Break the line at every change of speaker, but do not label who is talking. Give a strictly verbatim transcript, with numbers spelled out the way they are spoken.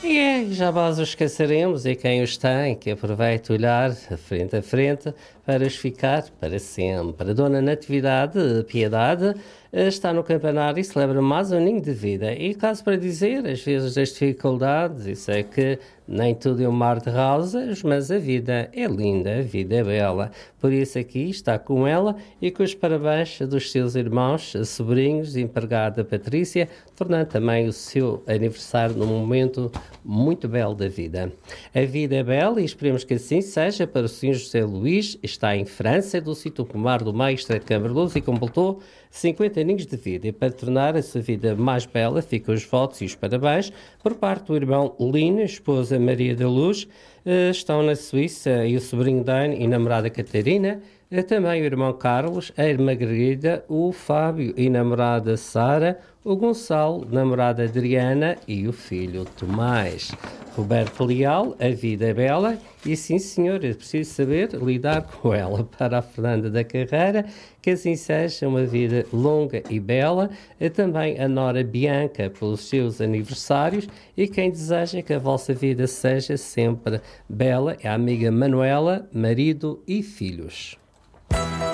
E é, jamais os esqueceremos, e quem os tem, que aproveite olhar frente a frente para os ficar para sempre. A Dona Natividade, Piedade, eh, está no campanário e celebra mais um ninho de vida. E caso para dizer, às vezes das dificuldades, isso é que nem tudo é um mar de rosas, mas a vida é linda, a vida é bela. Por isso aqui está com ela e com os parabéns dos seus irmãos, sobrinhos, empregada Patrícia, tornando também o seu aniversário num momento muito belo da vida. A vida é bela e esperemos que assim seja para o senhor José Luís, está em França, do sítio Pomar do Meio, Estreito de Câmara Luz, e completou cinquenta aninhos de vida. E para tornar a sua vida mais bela, ficam os votos e os parabéns por parte do irmão Lino, esposa Maria da Luz, eh, estão na Suíça, e o sobrinho Dane e namorada Catarina, eh, também o irmão Carlos, a irmã Margarida, o Fábio e namorada Sara, o Gonçalo, namorada Adriana e o filho Tomás. Roberto Leal, a vida é bela e sim senhor, é preciso saber lidar com ela. Para a Fernanda da Carreira, que assim seja uma vida longa e bela. E também a Nora Bianca pelos seus aniversários, e quem deseja que a vossa vida seja sempre bela é a amiga Manuela, marido e filhos.